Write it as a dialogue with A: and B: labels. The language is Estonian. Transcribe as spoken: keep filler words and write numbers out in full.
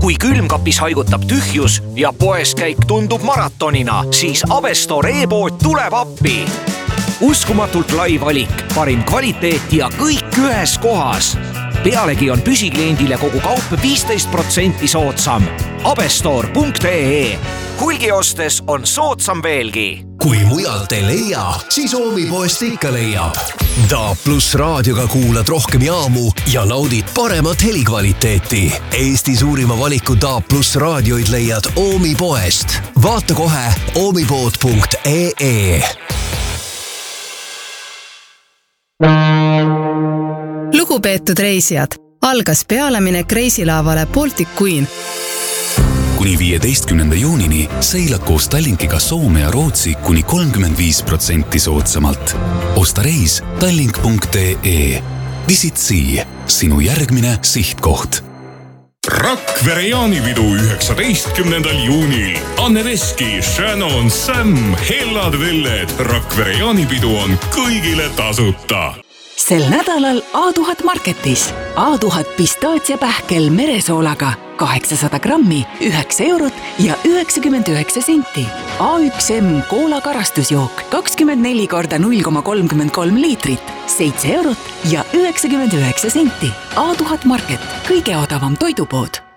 A: kui külmkapis haigutab tühjus ja poes käik tundub maratonina, siis Avestor e-pood tuleb appi. Uskumatult lai valik, parim kvaliteet ja kõik ühes kohas. Pealegi on püsikliendile kogu kaup viisteist protsenti soodsam. Avestor punkt ee. Hulgi ostes on soodsam veelgi.
B: Kui mujalt ei leia, siis Oomi-poest ikka leiab. D A plus raadioga kuulad rohkem jaamu ja naudid paremat helikvaliteeti. Eesti suurima valiku D A plus raadioid leiad Oomi-poest. Vaata kohe oomipood punkt ee.
C: Lugupeetud reisijad, algas pealeminek reisilaavale Baltic Queen.
D: Kuni viieteistkümnenda juunini seilad koos Tallinkiga Soome ja Rootsi kuni kolmkümmend viis protsenti soodsamalt. Osta reis tallink punkt ee. Visit Sea, sinu järgmine sihtkoht.
E: Rakvere jaanipidu üheksateistkümnendal juunil. Anne Veski, Shannon, Sam, Hellad Velled. Rakvere jaanipidu on kõigile tasuta.
F: Sel nädalal A tuhat Marketis. A tuhat pistaatsiapähkel meresoolaga kaheksasada grammi, üheksa eurot ja üheksakümmend üheksa senti. A üks M koola karastusjook kakskümmend neli korda null koma kolmkümmend kolm liitrit, seitse eurot ja üheksakümmend üheksa senti. A tuhat Market, kõige odavam toidupood.